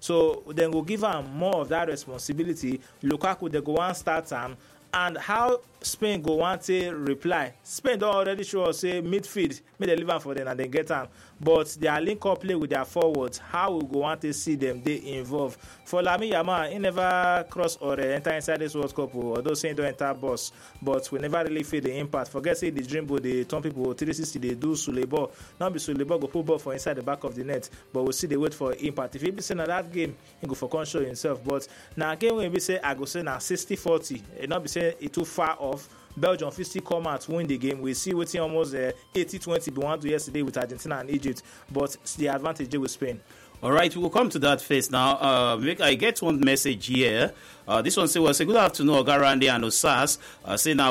So then we'll give am more of that responsibility. Lukaku, they go one start time. And how Spain go want to reply? Spain don't already show us say midfield, may they leave am for them and then get am. But their link up play with their forwards, how we go want to see them they involved. For Lamine Yamal, he never cross or enter inside this World Cup, although saying don't enter boss, but we never really feel the impact. Forget say the dream ball, they turn people 360, they do Sule ball. Not be Sule ball, go put ball for inside the back of the net, but we'll see they wait for impact. If he be saying that game, he go for control himself. But now again when we say I go say now 60-40, it not be saying it too far off. Belgium 50 come out win the game. We see waiting almost 80-20 we want to yesterday with Argentina and Egypt, but the advantage with Spain. All right, we will come to that first now. I get one message here. This one say good afternoon, Ogarande and Osas. Say now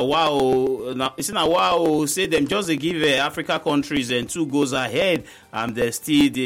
wow, say them just they give Africa countries and 2 goals ahead, and they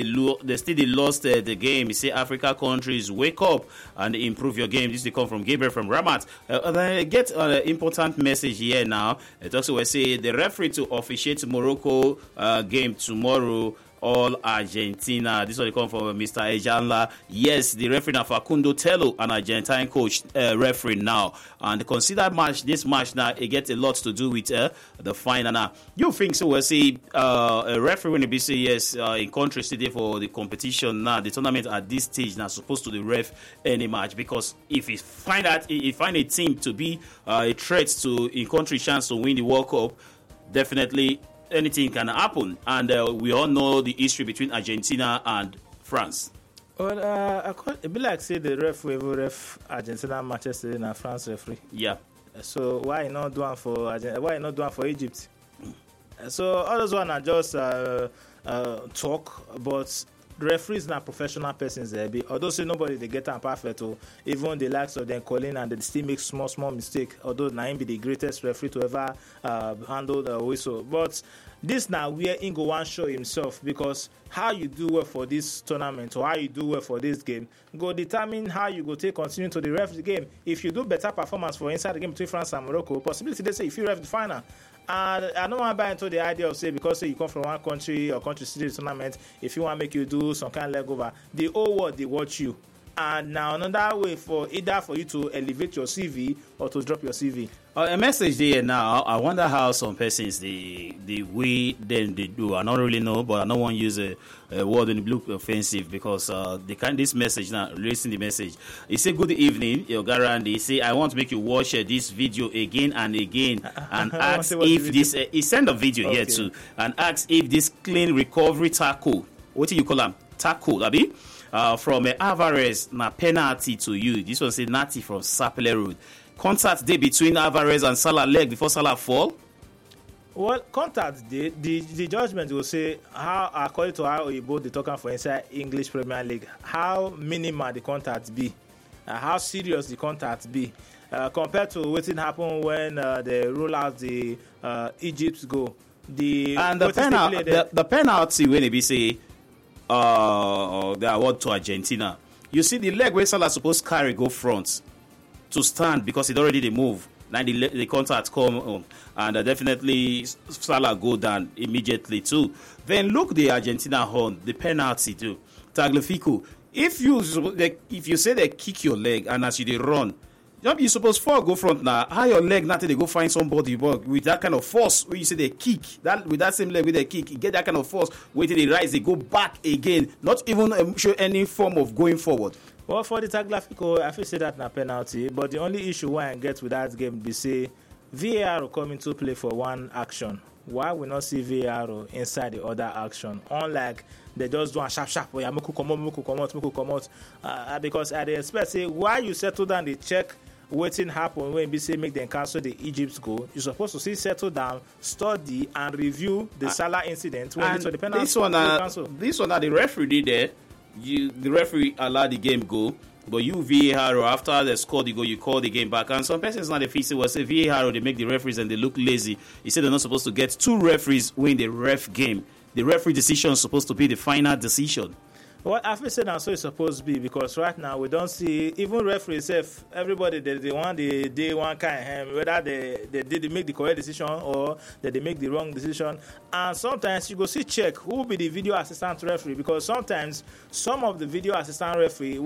lost the game. He say Africa countries wake up and improve your game. This they come from Gabriel from Ramat. I get an important message here now. It also say the referee to officiate Morocco game tomorrow. All Argentina. This one come from Mr. Ejanla. Yes, the referee now Facundo Tello, an Argentine coach referee now. And consider this match now, it gets a lot to do with the final now. You think so? We'll see a referee when it be say yes in country today for the competition now, the tournament at this stage now supposed to the ref any match, because if he find a team to be a threat to in country chance to win the World Cup, definitely anything can happen, and we all know the history between Argentina and France. Well, it be like say the ref Argentina matches today na France referee. Yeah. So why not do one for Egypt? So all those one are just talk, but referees na professional persons there. Although say nobody they get am perfect, or even the likes of them calling and they still make small mistake. Although na him be the greatest referee to ever handle the whistle, but this now where he go one show himself, because how you do well for this tournament or how you do well for this game go determine how you go take continue to the ref the game. If you do better performance for inside the game between France and Morocco, possibility they say if you ref the final. And I don't want to buy into the idea of say because say you come from one country or country city tournament, if you want to make you do some kind of leg over, the whole world they watch you. And now another way for either for you to elevate your CV or to drop your CV. A message there now. I wonder how some persons the way them they do. I don't really know, but I don't want to use a word in the blue offensive, because this message now. Listen the message. He say good evening, Yogarandi. He say I want to make you watch this video again and again and ask if this. He send a video here too and ask if this clean recovery tackle. What do you call them? Tackle, Abi? From Alvarez na penalty to you. This one say Nati from Sapele Road. Contact day between Alvarez and Salah leg before Salah fall. Well, contact day, the judgment will say how according to how you both the talking for inside English Premier League, how minimal the contact be, how serious the contact be, compared to what happened when they roll out the Egypt goal. The penalty when they be say. The award to Argentina. You see the leg where Salah supposed to carry go front to stand because it already they move. Now the contact come on, and definitely Salah go down immediately too. Then look the Argentina horn, the penalty too. Tagliafico. If you say they kick your leg and as you they run, you supposed to go front now. How your leg not they go find somebody with that kind of force where you say they kick that with that same leg with they kick, you get that kind of force where they rise, they go back again, not even show any form of going forward. Well, for the Tagliafico, I feel say that na penalty, but the only issue why I get with that game be say VAR will come into play for one action. Why we not see VAR inside the other action? Unlike they just do a sharp. Oh yeah, make come out. Because I expect say why you settle down the check. Waiting happen when we say make them cancel the Egypt goal. You're supposed to see settle down, study and review the Salah incident when it's on the penalty. This one the referee did there. The referee allowed the game go, but you VAR after they scored the goal, you call the game back. And some persons now the feel was say VAR they make the referees and they look lazy. He said they're not supposed to get 2 referees win the ref game. The referee decision is supposed to be the final decision. Well, I feel now so it's supposed to be, because right now we don't see even referees if everybody they want the one kind whether they make the correct decision or they make the wrong decision. And sometimes you go see check who will be the video assistant referee, because sometimes some of the video assistant referee